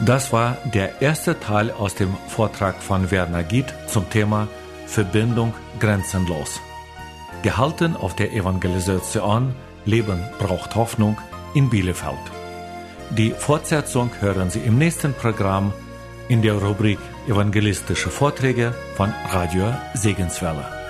Das war der erste Teil aus dem Vortrag von Werner Gied zum Thema Verbindung grenzenlos. Gehalten auf der Evangelisation Leben braucht Hoffnung in Bielefeld. Die Fortsetzung hören Sie im nächsten Programm in der Rubrik Evangelistische Vorträge von Radio Segenswelle.